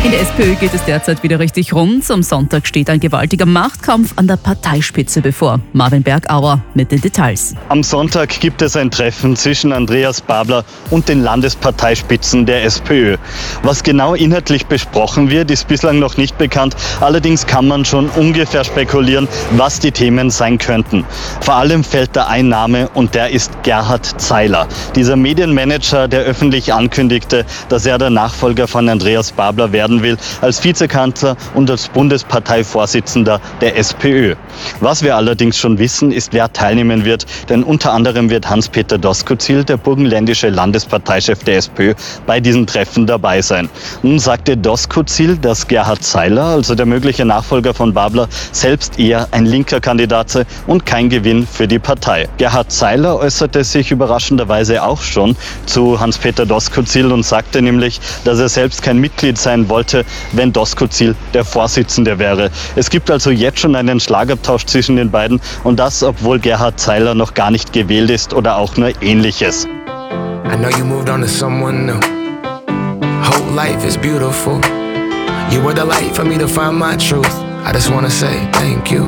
In der SPÖ geht es derzeit wieder richtig rund. Am Sonntag steht ein gewaltiger Machtkampf an der Parteispitze bevor. Marvin Bergauer mit den Details. Am Sonntag gibt es ein Treffen zwischen Andreas Babler und den Landesparteispitzen der SPÖ. Was genau inhaltlich besprochen wird, ist bislang noch nicht bekannt. Allerdings kann man schon ungefähr spekulieren, was die Themen sein könnten. Vor allem fällt da ein Name und der ist Gerhard Zeiler. Dieser Medienmanager, der öffentlich ankündigte, dass er der Nachfolger von Andreas Babler werden will, als Vizekanzler und als Bundesparteivorsitzender der SPÖ. Was wir allerdings schon wissen, ist, wer teilnehmen wird, denn unter anderem wird Hans-Peter Doskozil, der burgenländische Landesparteichef der SPÖ, bei diesem Treffen dabei sein. Nun sagte Doskozil, dass Gerhard Zeiler, also der mögliche Nachfolger von Babler, selbst eher ein linker Kandidat sei und kein Gewinn für die Partei. Gerhard Zeiler äußerte sich überraschenderweise auch schon zu Hans-Peter Doskozil und sagte nämlich, dass er selbst kein Mitglied sein wollte, wenn Doskozil der Vorsitzende wäre. Es gibt also jetzt schon einen Schlagabtausch zwischen den beiden und das, obwohl Gerhard Zeiler noch gar nicht gewählt ist oder auch nur Ähnliches. I know you moved on to someone new. Whole life is beautiful. You were the light for me to find my truth. I just wanna say thank you.